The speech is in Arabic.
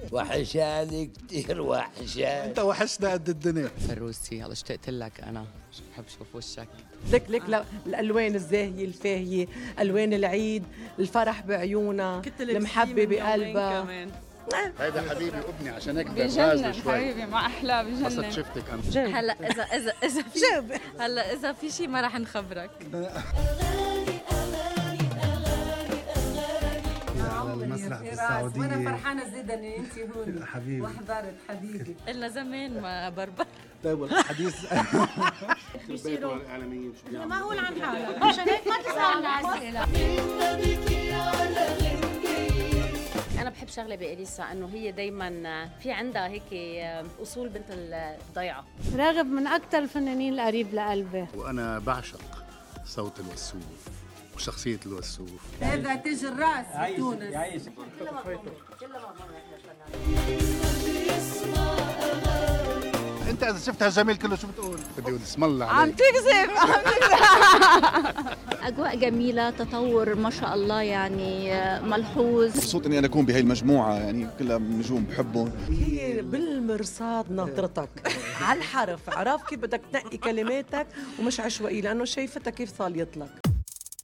وحشاني كتير وحشاني. انت وحشنا قد الدنيا. فروسي هلا اشتقت لك انا، بحب اشوف وشك. لك الالوان الزاهيه الفاهيه، الوان العيد، الفرح بعيونها، المحبه بقلبها. هيدا حبيبي وابني عشان هيك بجنن حبيبي، ما احلى بجنن. بس شفتك انا. هلا اذا في هلا اذا في شيء ما راح نخبرك. على المسرح بالسعوديه وانا فرحانه زيدا ان انت هون حبيبي وحضرت حبيبي. قلنا زمان ما بربر. طيب الحديث بيصيروا الاعلاميين شو بيعملوا؟ معقول عن حالك عشان هيك ما تسألنا أسئلة. أنا بحب شغلة بإليسا إنه هي دايماً في عندها هيك أصول بنت الضيعة. راغب من أكثر الفنانين القريب لقلبي. وانا بعشق صوت الوسوف وشخصيه الوسوف. هذا تاج الراس بتونس. انت اذا شفتها جميل كله شو بتقول؟ بدي اقول اسم الله عم عليك. تكذب. أجواء جميلة، تطور ما شاء الله يعني ملحوظ. مبسوط اني انا اكون بهي المجموعه، يعني كلها نجوم بحبهم. هي بالمرصاد ناطرتك على الحرف، عرف كيف بدك تنقي كلماتك ومش عشوائي، لانه شايفتها كيف صاليت لك.